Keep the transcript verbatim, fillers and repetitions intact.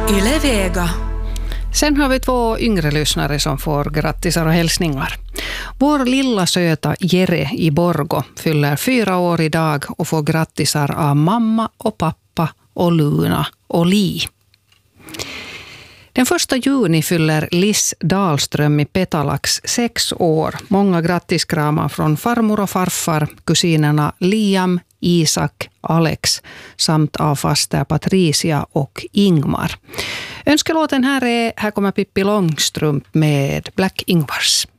Yle Vega. Sen har vi två yngre lyssnare som får grattisar och hälsningar. Vår lilla söta Jere i Borgo fyller fyra år idag och får grattisar av mamma och pappa och Luna och Li. Den första juni fyller Liss Dahlström i Petalax sex år. Många grattiskramar från farmor och farfar, kusinerna Liam, Isak, Alex samt av faster Patricia och Ingmar. Önskelåten här är, här kommer Pippi Långstrump med Black Ingvars.